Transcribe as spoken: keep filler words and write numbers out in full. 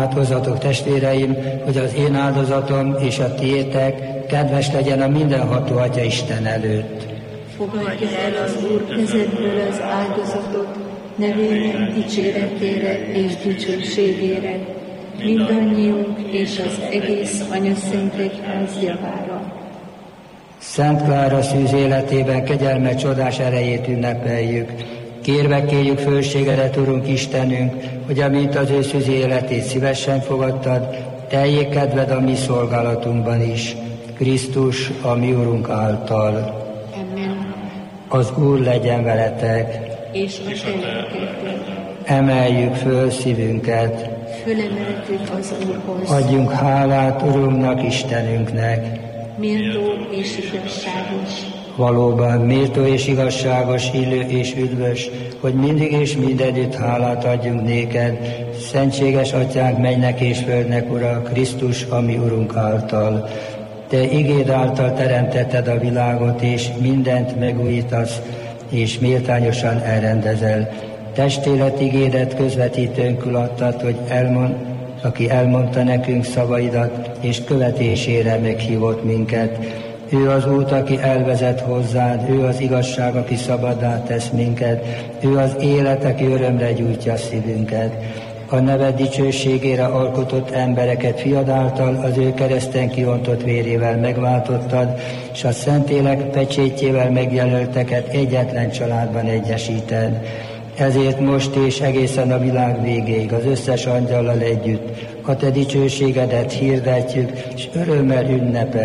Imádkozzatok, testvéreim, hogy az én áldozatom és a tiétek kedves legyen a mindenható Atya Isten előtt. Fogadja el az Úr kezedből az áldozatot, nevének dicséretére és dicsőségére, mindannyiunk és az egész Anyaszent Egyház javára. Szent Klára szűz életében kegyelme csodás erejét ünnepeljük. Kérve kérjük fölségedet, Urunk Istenünk, hogy amint az ő szűz életét szívesen fogadtad, teljék kedved a mi szolgálatunkban is. Krisztus, a mi Urunk által. Amen. Az Úr legyen veletek. És a te lelkedben. Emeljük föl szívünket. Fölemeltük az Úrhoz. Adjunk hálát Urunknak, Istenünknek. Méltó és igazságos. Valóban méltó és igazságos, illő és üdvös, hogy mindig és mindenütt hálát adjunk néked, szentséges Atyánk, mennynek és földnek Ura, Krisztus, a mi Urunk által. Te igéd által teremtetted a világot, és mindent megújítasz, és méltányosan elrendezel. Testélet igédet közvetítőnkül adtad, hogy elmond, aki elmondta nekünk szavaidat, és követésére meghívott minket. Ő az út, aki elvezet hozzád, ő az igazság, aki szabaddá tesz minket, ő az élet, aki örömre gyújtja szívünket. A neved dicsőségére alkotott embereket fiad által az ő kereszten kiontott vérével megváltottad, és a Szentlélek pecsétjével megjelölteket egyetlen családban egyesíted. Ezért most és egészen a világ végéig az összes angyallal együtt a te dicsőségedet hirdetjük, és örömmel ünnepeljük.